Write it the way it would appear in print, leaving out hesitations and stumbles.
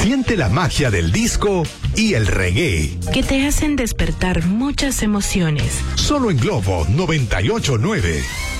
Siente la magia del disco y el reggae. Que te hacen despertar muchas emociones. Solo en Globo 98.9.